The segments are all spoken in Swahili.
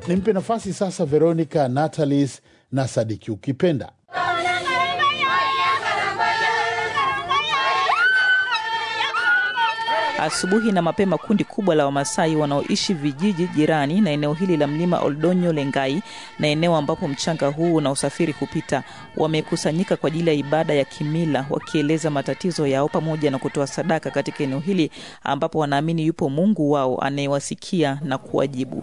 Nimpe nafasi sasa Veronica, Natalis na Sadiki ukipenda. Asubuhi na mapema kundi kubwa la Wamasai wanaoishi vijiji jirani na eneo hili la mlima Oldonyo Lengai na eneo ambapo mchanga huu na usafiri kupita wamekusanyika kwa ajili ya ibada ya kimila, wakieleza matatizo yao pamoja na kutoa sadaka katika eneo hili ambapo wanaamini yupo Mungu wao anayewasikia na kuwajibu.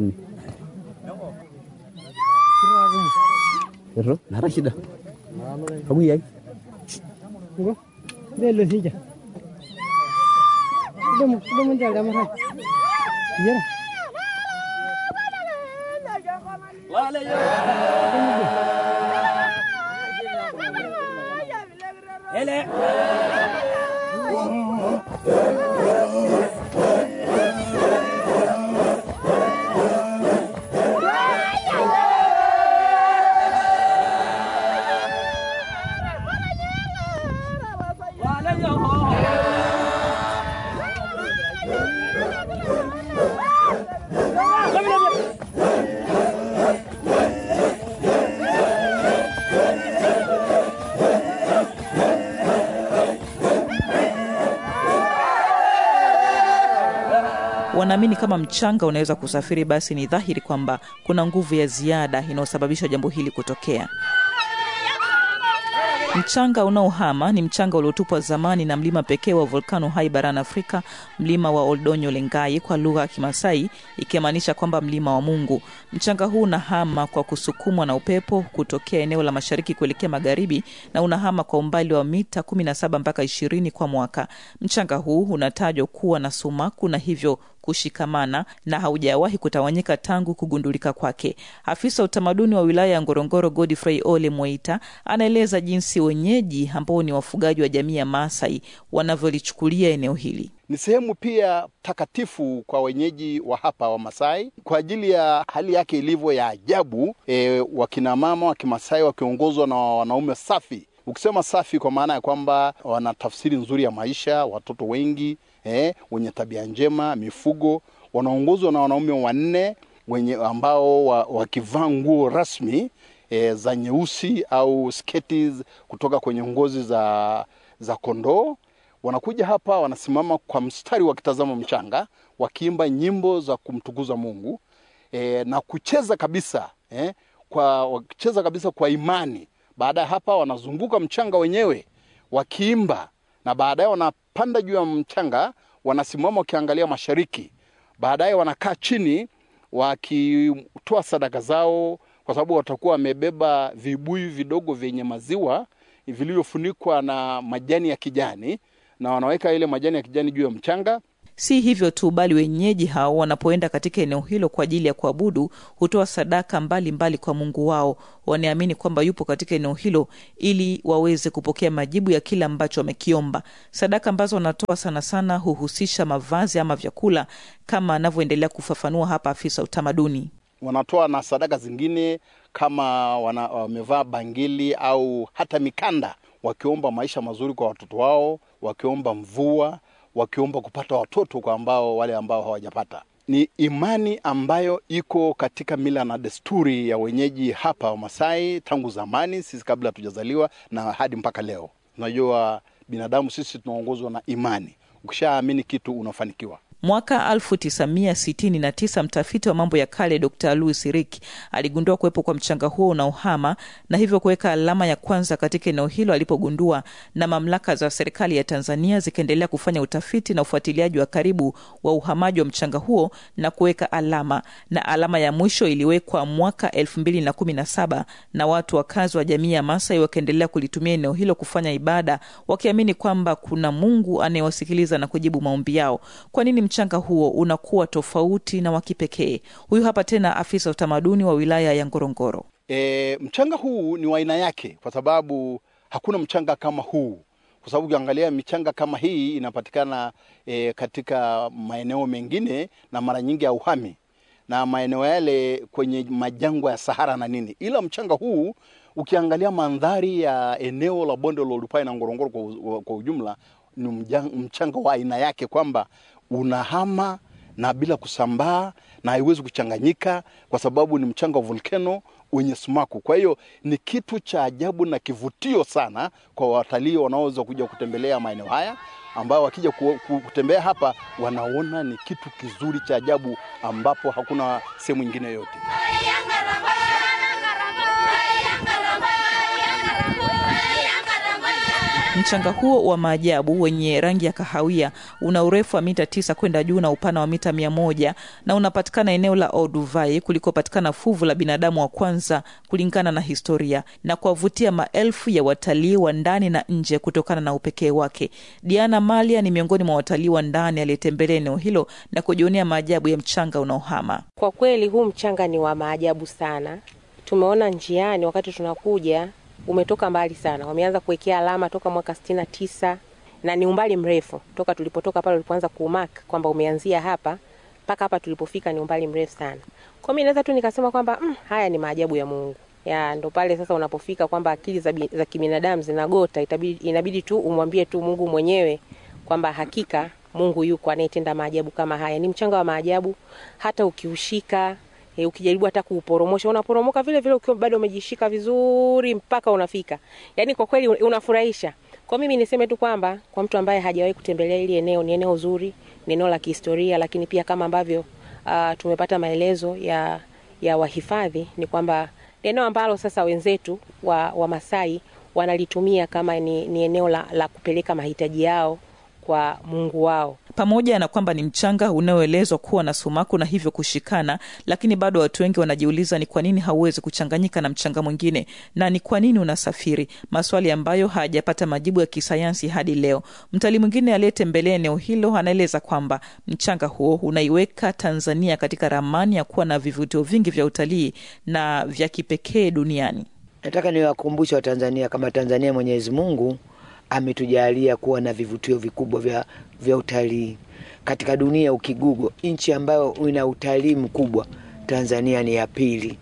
Wanaamini kama mchanga unaweza kusafiri, basi ni dhahiri kwamba kuna nguvu ya ziada inayosababisha jambo hili kutokea. Mchanga unaohama ni mchanga uliotupwa zamani na mlima pekee wa volkano hai barani Afrika, mlima wa Oldonyo Lengai kwa lugha ya Kimasai, ikimaanisha kwamba mlima wa Mungu. Mchanga huu unahama kwa kusukumwa na upepo kutokea eneo la mashariki kuelekea magharibi na unahama kwa umbali wa mita 17 mpaka 20 kwa mwaka. Mchanga huu unatajwa kuwa na sumaku na hivyo kushikamana na haujawahi kutawanyika tangu kugundulika kwake. Afisa utamaduni wa wilaya ya Ngorongoro Godfrey Ole Moita anaeleza jinsi wenyeji ambao ni wafugaji wa jamii ya Maasai wanavyolichukulia eneo hili. Ni sehemu pia takatifu kwa wenyeji wa hapa wa Masai kwa ajili ya hali yake ilivyo ya ajabu. Wakina mama wa Kimasai wakiongozwa na wanaume safi. Ukisema safi kwa maana ya kwamba wana tafsiri nzuri ya maisha, watoto wengi, wenye tabia njema, mifugo, wanaongozwa na wanaume 4 wenye ambao wakivaa nguo rasmi za nyeusi au sketi kutoka kwenye ngozi za kondoo. Wanakuja hapa, wanasimama kwa mstari wakitazama mchanga, wakiimba nyimbo za kumtukuza Mungu na kucheza kabisa kwa imani. Baada hapa wanazunguka mchanga wenyewe wakiimba, na baadaye wanapanda juu ya mchanga, wanasimama wakiangalia mashariki. Baadaye wanakaa chini wakitoa sadaka zao, kwa sababu watakuwa wamebeba vibuyu vidogo vyenye maziwa vilivyofunikwa na majani ya kijani, na wanaweka ile majani ya kijani juu ya mchanga. Si hivyo tu, bali wenyeji hao wanapoenda katika eneo hilo kwa ajili ya kuabudu hutoa sadaka mbali kwa Mungu wao. Wanaamini kwamba yupo katika eneo hilo ili waweze kupokea majibu ya kila ambacho wamekiomba. Sadaka ambazo wanatoa sana huhusisha mavazi ama vyakula, kama anavyoendelea kufafanua hapa afisa utamaduni. Wanatoa na sadaka zingine kama wamevaa bangili au hata mikanda, wakiomba maisha mazuri kwa watoto wao, wakiomba mvua, wakiomba kupata watoto kwa wale ambao hawajapata. Ni imani ambayo iko katika mila na desturi ya wenyeji hapa wa Masai tangu zamani, sisi kabla hatujazaliwa na hadi mpaka leo. Unajua binadamu sisi tunaongozwa na imani. Ukishaamini kitu unafanikiwa. Mwaka 1969 mtafiti wa mambo ya kale Dr. Louis Rick aligundua kuwepo kwa mchanga huo unaohama na hivyo kuweka alama ya kwanza katika eneo hilo alipogundua, na mamlaka za serikali ya Tanzania zikaendelea kufanya utafiti na ufuatiliaji wa karibu wa uhamaji wa mchanga huo na kuweka alama, na alama ya mwisho iliwekwa mwaka 2017 na watu wakazi wa jamii ya Maasai wakaendelea kulitumia eneo hilo kufanya ibada, wakiamini kwamba kuna Mungu anayewasikiliza na kujibu maombi yao. Kwa nini mchanga huo unakuwa tofauti na wa kipekee? Huyu hapa tena afisa utamaduni wa wilaya ya Ngorongoro. Mchanga huu ni wa aina yake kwa sababu hakuna mchanga kama huu. Kwa sababu ukiangalia michanga kama hii inapatikana katika maeneo mengine na mara nyingi ya uhami na maeneo yale kwenye majangwa ya Sahara na nini. Ila mchanga huu ukiangalia mandhari ya eneo la bonde la Oltupai na Ngorongoro kwa ujumla ni mchanga wa aina yake, kwamba unahama na bila kusambaa na haiwezi kuchanganyika kwa sababu ni mchanga wa volcano wenye sumaku. Kwa hiyo ni kitu cha ajabu na kivutio sana kwa watalii wanaoweza kuja kutembelea maeneo haya, ambao wakija kutembea hapa wanaona ni kitu kizuri cha ajabu ambapo hakuna sehemu nyingine yote. Mchanga huo wa maajabu wenye rangi ya kahawia una urefu wa mita 9 kwenda juu na upana wa mita 100 na unapatikana eneo la Olduvai kulikopatikana fuvu la binadamu wa kwanza kulingana na historia, na kuwavutia maelfu ya watalii wa ndani na nje kutokana na upekee wake. Diana Malia ni miongoni mwa watalii wa ndani aliyetembelea eneo hilo na kujionea maajabu ya mchanga unaohama. Kwa kweli huu mchanga ni wa maajabu sana. Tumeona njiani wakati tunakuja umetoka mbali sana. Wameanza kuwekea alama toka mwaka 69 na ni umbali mrefu. Toka tulipotoka pale ulipoanza kumark kwamba umeanzia hapa mpaka hapa tulipofika ni umbali mrefu sana. Kwa mimi naweza tu nikasema kwamba haya ni maajabu ya Mungu. Ya ndo pale sasa unapofika kwamba akili za kibinadamu zinagota, inabidi tu umwambie tu Mungu mwenyewe kwamba hakika Mungu yuko anayetenda maajabu kama haya. Ni mchanga wa maajabu, hata ukiushika ukijaribu hata kuuporomosha unaporomoka vile vile ukiwa bado umejishika vizuri mpaka unafika. Yaani kwa kweli unafurahisha. Kwa mimi niseme tu kwamba kwa mtu ambaye hajawahi kutembelea ile eneo, ni eneo zuri, ni eneo la kihistoria, lakini pia kama ambavyo tumepata maelezo ya wahifadhi ni kwamba eneo ambalo sasa wenzetu wa Masai wanalitumia kama ni eneo la kupeleka mahitaji yao kwa Mungu wao. Pamoja na kwamba ni mchanga unaoelezwa kuwa na sumaku na hivyo kushikana, lakini bado watu wengi wanajiuliza ni kwa nini hauwezi kuchanganyika na mchanga mwingine na ni kwa nini unasafiri, maswali ambayo hayajapata majibu ya kisayansi hadi leo. Mtalii mwingine aliyetembelea eneo hilo anaeleza kwamba mchanga huo unaiweka Tanzania katika ramani ya kuwa na vivutio vingi vya utalii na vya kipekee duniani. Nataka niwakumbushe wa Tanzania kama Tanzania Mwenyezi Mungu ametujalia kuwa na vivutio vikubwa vya utalii katika dunia. Ukigugo nchi ambayo ina utalii mkubwa, Tanzania ni ya pili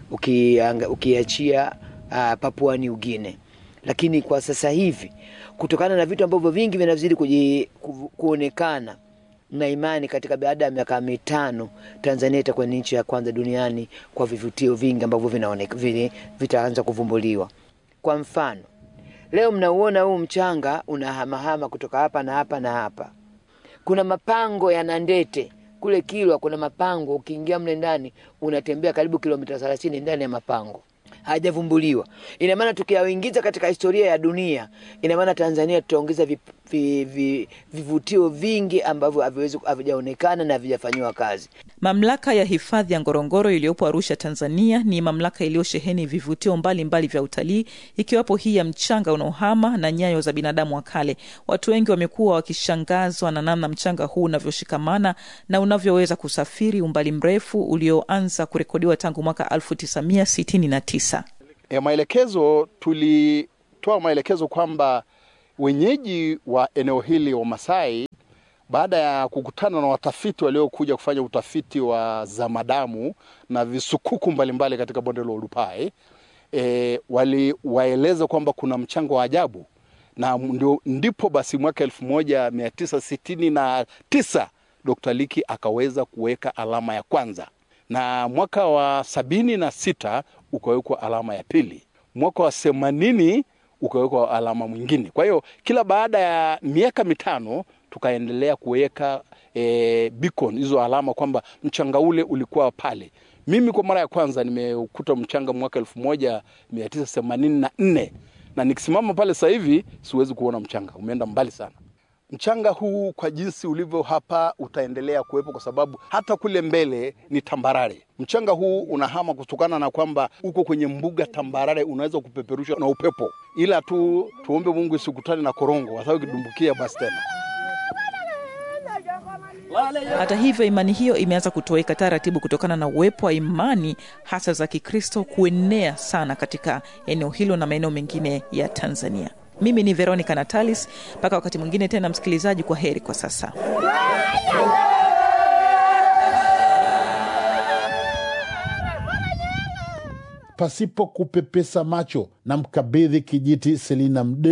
ukiachia Papua New Guinea. Lakini kwa sasa hivi kutokana na vitu ambavyo vingi vinazidi kuonekana na imani, katika baada ya miaka 5 Tanzania itakuwa ni nchi ya kwanza duniani kwa vivutio vingi ambavyo vitaanza kuvumbuliwa. Kwa mfano, leo mnauona huu mchanga unahamahama kutoka hapa na hapa na hapa. Kuna mapango ya Nandete kule Kilwa, kuna mapango ukiingia mle ndani unatembea karibu kilomita 30 ndani ya mapango. Hajavumbuliwa. Ina maana tukiyaingiza katika historia ya dunia, ina maana Tanzania tutaongeza vivutio vingi ambavyo havijaonekana na havijafanywa kazi. Mamlaka ya hifadhi ya Ngorongoro iliyopo Arusha, Tanzania ni mamlaka iliyosheheni vivutio mbalimbali vya utalii, ikiwapo hii ya mchanga unaohama na nyayo za binadamu wa kale. Watu wengi wamekuwa wakishangazwa na namna mchanga huu unavyoshikamana na unavyoweza kusafiri umbali mrefu ulioanza kurekodiwa tangu mwaka 1969. Tulitoa maelekezo kwamba wenyeji wa eneo hili wa Masai, baada ya kukutana na watafiti waliokuja kufanya utafiti wa zamadamu na visukuku mbalimbali katika bonde la Oldupai, waliwaeleza kwamba kuna mchanga wa ajabu, na ndipo basi mwaka 1969 Dr. Liki akaweza kuweka alama ya kwanza, na mwaka wa 76 ukawekwa alama ya pili, mwaka wa 80 ukawekwa alama mwingine. Kwa hiyo kila baada ya miaka 5 tukaendelea kuweka beacon, hizo alama kwamba mchanga ule ulikuwa pale. Mimi kwa mara ya kwanza nimekuta mchanga mwaka 1984, na nikisimama pale sasa hivi siwezi kuona mchanga, umeenda mbali sana. Mchanga huu kwa jinsi ulivyo hapa utaendelea kuwepo kwa sababu hata kule mbele ni tambarare. Mchanga huu unahama kutokana na kwamba uko kwenye mbuga tambarare, unaweza kupeperushwa na upepo. Ila tuombe Mungu isikutane na korongo, kwa sababu kidumbukia basi tena. Hata hivyo, imani hiyo imeanza kutoweka taratibu kutokana na uwepo wa imani hasa za Kikristo kuenea sana katika eneo hilo na maeneo mengine ya Tanzania. Mimi ni Veronica Natalis, mpaka wakati mwingine tena msikilizaji, kwa heri kwa sasa. Pasipo kupepesa macho na mkabidhi kijiti Selina Mdemu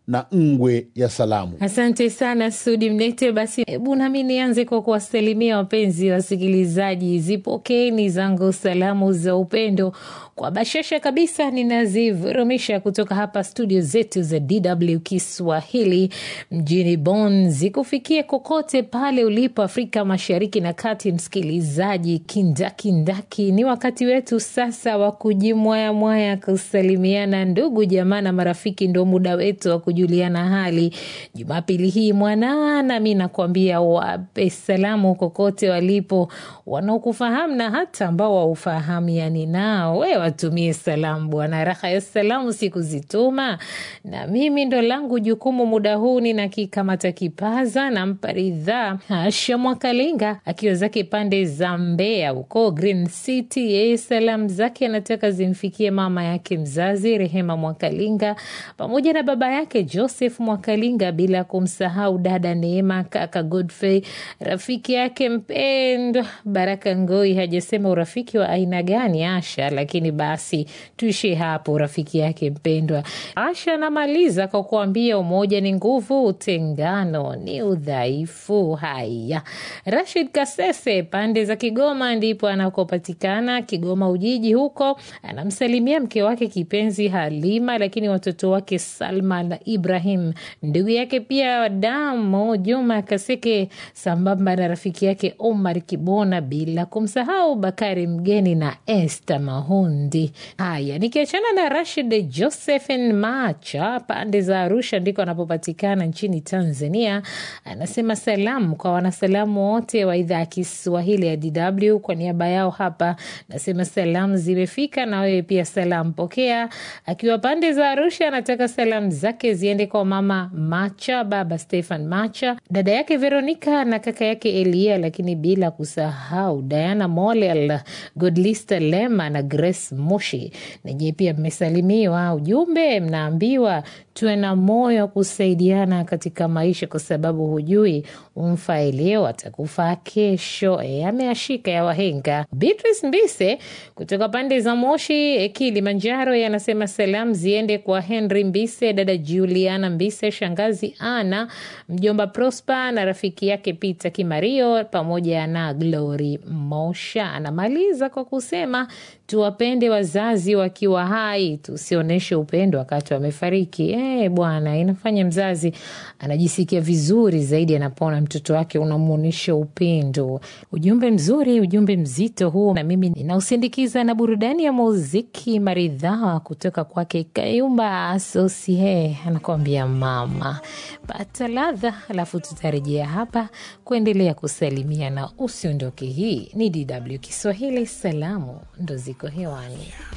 na ngwe ya salamu. Asante sana Sudi Mnete. Basi hebu nami nianze kwa kuwasalimia wapenzi wasikilizaji. Zipokeeni zangu salamu za upendo kwa bashasha kabisa, ninazivurumisha kutoka hapa studio zetu za DW Kiswahili mjini Bonn, zikufikie kokote pale ulipo Afrika Mashariki na Kati. Msikilizaji kindaki, ni wakati wetu sasa wa kujimwaya kusalimiana ndugu jamaa na marafiki, ndo muda wetu wa kujuliana hali. Jumapili hii mwanana mimi nakwambia wape salamu kokote walipo, wanaokufahamu na hata ambao waufahamiani nao, wewe watumie salamu bwana. Raha ya salamu siku zituma, na mimi ndo langu jukumu muda huu ninakikamata kipaza na mparidha Asha Mwakalinga akiwa zake pande za Mbeya huko Green City. Yeye salamu zake anataka zimfikie mama yake mzazi Rehema Mwakalinga pamoja na baba yake Joseph Mwakalinga, bila kumsahau dada Neema, kaka Godfrey, rafiki yake mpendwa Baraka Ngoi. Hajasema urafiki wa aina gani Asha, lakini basi tuishi hapo, rafiki yake mpendwa. Asha anamaliza kwa kuambia umoja ni nguvu, utengano ni udhaifu. Haya, Rashid Kasese pande za Kigoma ndipo anakopatikana, Kigoma Ujiji huko, anamsalimia mke wake kipenzi Halima, lakini watoto wake Salma na Ibrahim, ndugu yake pia Damo Juma Kaseke, sambamba na rafiki yake Omar Kibona, bila kumsahau Bakari Mgeni na Esther Mahundi. Haya, nikiachana na Rashid Josephine Macha pande za Arusha ndiko anapopatikana nchini Tanzania, anasema salamu kwa wanasalamu wote wa idhaa ya Kiswahili ya DW. Kwa niaba yao hapa nasema salamu zimefika, na wewe pia salamu pokea. Akiwa pande za Arusha anataka salamu zake ziende kwa mama Macha, baba Stefan Macha, dada yake Veronica na kaka yake Elia, lakini bila kusahau Diana Molel, Godlista Lema na Grace Moshi. Na nyie pia mmesalimiwa. Ujumbe mnaambiwa tuwe na moyo wa kusaidiana katika maisha, kwa sababu hujui umfa leo atakufa kesho. Ameashika ya wahenga. Beatrice Mbise kutoka pande za Moshi Kilimanjaro yanasema salamu ziende kwa Henry Mbise, dada Juliana Mbise, shangazi Ana, mjomba Prosper na rafiki yake Peter Kimario pamoja na Glory Mosha. Anamaliza kwa kusema tuwapende wazazi wakiwa hai, tusioneshe upendo wakati wamefariki. Bwana, inafanya mzazi anajisikia vizuri zaidi anapoona mtoto wake unamuonesha upendo. Ujumbe mzuri, ujumbe mzito huo, na mimi ninausindikiza na burudani ya muziki maridhawa kutoka kwake Kayumba Asosie, anakuambia mama. Pata ladha, alafu tutarejea hapa kuendelea kusalimia na usiondoke. Hii ni DW Kiswahili, salamu ndo ziko hewani.